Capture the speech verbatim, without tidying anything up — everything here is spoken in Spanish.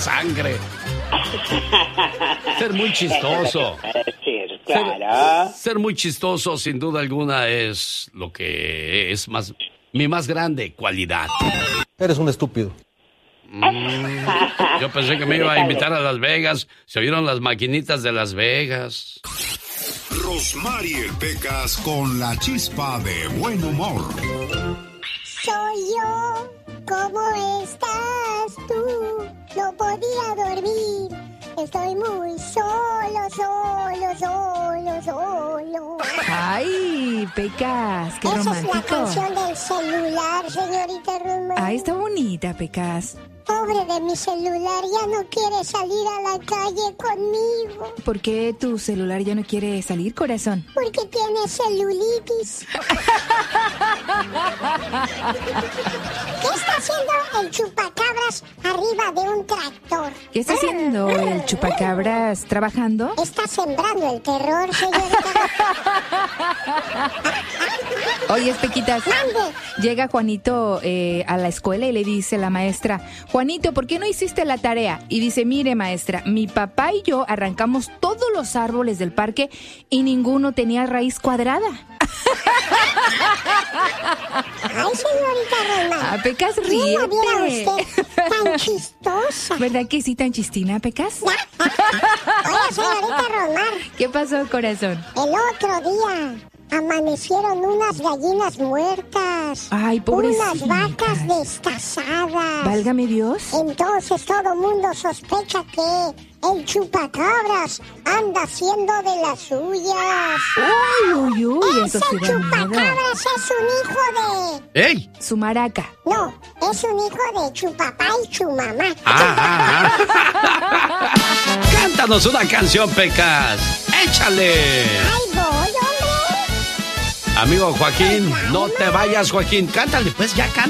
sangre. Ser muy chistoso. Decir, claro. Ser, ser muy chistoso, sin duda alguna, es lo que es más mi más grande cualidad. Eres un estúpido. Mm, yo pensé que me iba a invitar a Las Vegas. Se oyeron las maquinitas de Las Vegas. Rosmarie Pecas con la chispa de buen humor. Soy yo, ¿cómo estás tú? No podía dormir, estoy muy solo, solo, solo, solo. Ay, Pecas, qué Esa romántico. es la canción del celular, señorita Rosmarie. Ay, está bonita, Pecas. Pobre de mi celular, ya no quiere salir a la calle conmigo. ¿Por qué tu celular ya no quiere salir, corazón? Porque tiene celulitis. ¿Qué está haciendo el chupacabras arriba de un tractor? ¿Qué está haciendo el chupacabras? ¿Trabajando? Está sembrando el terror, señorita. Oye, Pequitas, Mande. llega Juanito eh, a la escuela y le dice la maestra: Juanito, ¿por qué no hiciste la tarea? Y dice: mire, maestra, mi papá y yo arrancamos todos los árboles del parque y ninguno tenía raíz cuadrada. Ay, señorita Rosmarie. Ah, Pecas, ¿Quién la viera ríete. usted tan chistosa? ¿Verdad que sí, tan chistina, Pecas? Oye, señorita Rosmarie, ¿Qué pasó, corazón? el otro día amanecieron unas gallinas muertas. Ay, pobrecitas. Unas vacas descasadas. Válgame Dios. Entonces todo mundo sospecha que el chupacabras anda haciendo de las suyas. Uy, uy, uy, eso Ese sí da miedo. chupacabras es un hijo de... ¡Ey! Su maraca. No, es un hijo de chupapá y chumamá. Ah, ah, ah. Cántanos una canción, Pecas. ¡Échale! ¡Ay, voy, hombre! Amigo Joaquín, no te vayas, Joaquín. Cántale, pues ya cántale.